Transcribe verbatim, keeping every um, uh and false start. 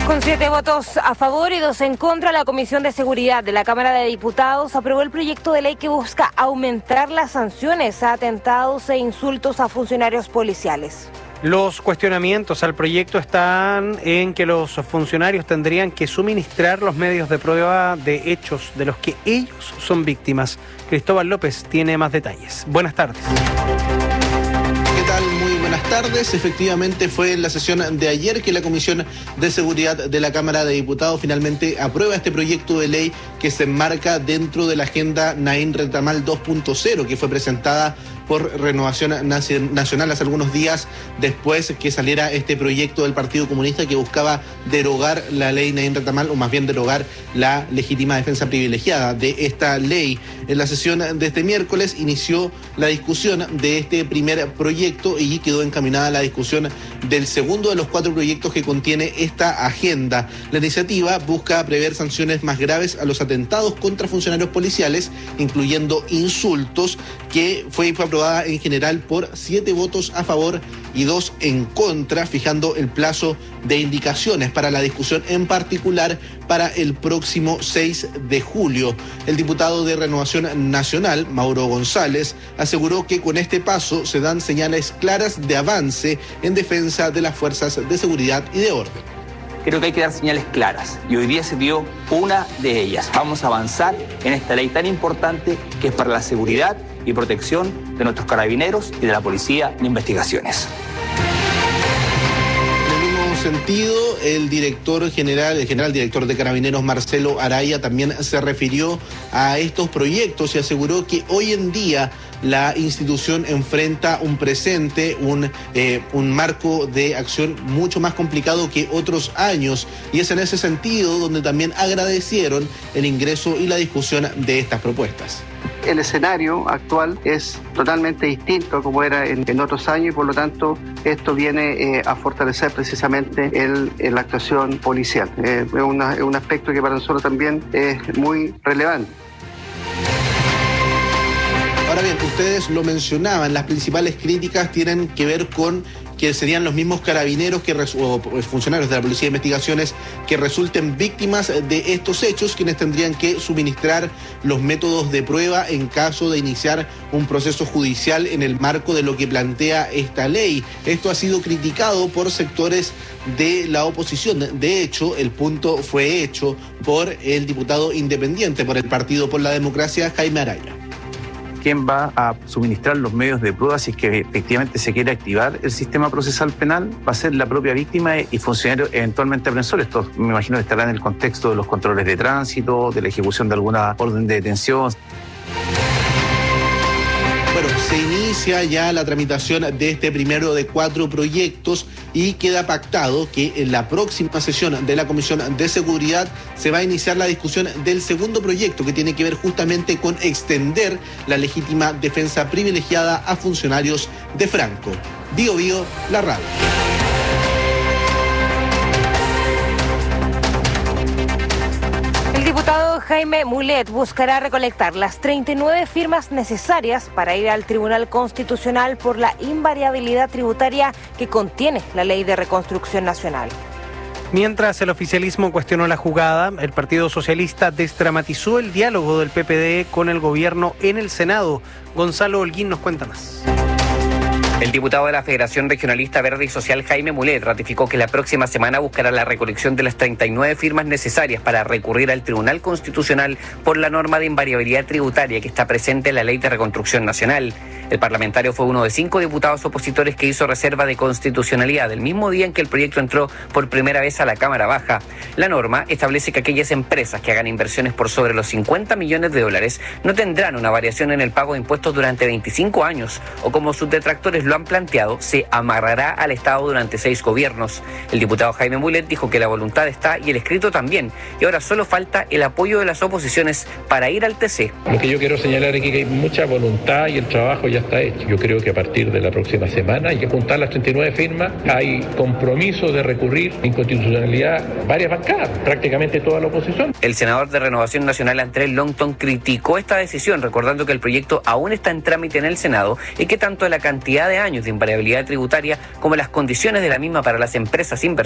Con siete votos a favor y dos en contra, la Comisión de Seguridad de la Cámara de Diputados aprobó el proyecto de ley que busca aumentar las sanciones a atentados e insultos a funcionarios policiales. Los cuestionamientos al proyecto están en que los funcionarios tendrían que suministrar los medios de prueba de hechos de los que ellos son víctimas. Cristóbal López tiene más detalles. Buenas tardes. ¿Qué tal? Muy buenas tardes. Efectivamente fue en la sesión de ayer que la Comisión de Seguridad de la Cámara de Diputados finalmente aprueba este proyecto de ley que se enmarca dentro de la agenda Nain Retamal dos punto cero, que fue presentada por Renovación Nacional hace algunos días después que saliera este proyecto del Partido Comunista que buscaba derogar la ley Nain Retamal, o más bien derogar la legítima defensa privilegiada de esta ley. En la sesión de este miércoles inició la discusión de este primer proyecto y quedó encaminada la discusión del segundo de los cuatro proyectos que contiene esta agenda. La iniciativa busca prever sanciones más graves a los atentados contra funcionarios policiales, incluyendo insultos, que fue aprobada en general por siete votos a favor y dos en contra, fijando el plazo de indicaciones para la discusión, en particular para el próximo seis de julio. El diputado de Renovación Nacional, Mauro González, aseguró que con este paso se dan señales claras de avance en defensa de las fuerzas de seguridad y de orden. Creo que hay que dar señales claras y hoy día se dio una de ellas. Vamos a avanzar en esta ley tan importante que es para la seguridad y protección de nuestros carabineros y de la Policía de Investigaciones. En el mismo sentido, el director general, el general director de Carabineros, Marcelo Araya, también se refirió a estos proyectos y aseguró que hoy en día la institución enfrenta un presente, un, eh, un marco de acción mucho más complicado que otros años, y es en ese sentido donde también agradecieron el ingreso y la discusión de estas propuestas. El escenario actual es totalmente distinto a como era en, en otros años y por lo tanto esto viene eh, a fortalecer precisamente el, el la actuación policial. Eh, es, una, es un aspecto que para nosotros también es muy relevante. Ahora bien, ustedes lo mencionaban, las principales críticas tienen que ver con que serían los mismos carabineros que o funcionarios de la Policía de Investigaciones que resulten víctimas de estos hechos, quienes tendrían que suministrar los métodos de prueba en caso de iniciar un proceso judicial en el marco de lo que plantea esta ley. Esto ha sido criticado por sectores de la oposición. De hecho, el punto fue hecho por el diputado independiente por el Partido por la Democracia, Jaime Araya. ¿Quién va a suministrar los medios de prueba si es que efectivamente se quiere activar el sistema procesal penal? Va a ser la propia víctima y funcionarios eventualmente aprensores. Esto me imagino que estará en el contexto de los controles de tránsito, de la ejecución de alguna orden de detención. Bueno, se inicia ya la tramitación de este primero de cuatro proyectos y queda pactado que en la próxima sesión de la Comisión de Seguridad se va a iniciar la discusión del segundo proyecto, que tiene que ver justamente con extender la legítima defensa privilegiada a funcionarios de Franco. Bio Bio, la radio. El diputado Jaime Mulet buscará recolectar las treinta y nueve firmas necesarias para ir al Tribunal Constitucional por la invariabilidad tributaria que contiene la Ley de Reconstrucción Nacional. Mientras el oficialismo cuestionó la jugada, el Partido Socialista desdramatizó el diálogo del P P D con el gobierno en el Senado. Gonzalo Holguín nos cuenta más. El diputado de la Federación Regionalista Verde y Social, Jaime Mulet, ratificó que la próxima semana buscará la recolección de las treinta y nueve firmas necesarias para recurrir al Tribunal Constitucional por la norma de invariabilidad tributaria que está presente en la Ley de Reconstrucción Nacional. El parlamentario fue uno de cinco diputados opositores que hizo reserva de constitucionalidad el mismo día en que el proyecto entró por primera vez a la Cámara Baja. La norma establece que aquellas empresas que hagan inversiones por sobre los cincuenta millones de dólares no tendrán una variación en el pago de impuestos durante veinticinco años, o como sus detractores lo han planteado, se amarrará al Estado durante seis gobiernos. El diputado Jaime Mulet dijo que la voluntad está y el escrito también, y ahora solo falta el apoyo de las oposiciones para ir al T C. Lo que yo quiero señalar es que hay mucha voluntad y el trabajo ya está hecho. Yo creo que a partir de la próxima semana hay que juntar las treinta y nueve firmas. Hay compromiso de recurrir en inconstitucionalidad varias bancadas, prácticamente toda la oposición. El senador de Renovación Nacional, Andrés Longton, criticó esta decisión, recordando que el proyecto aún está en trámite en el Senado y que tanto la cantidad de años de invariabilidad tributaria como las condiciones de la misma para las empresas inversoras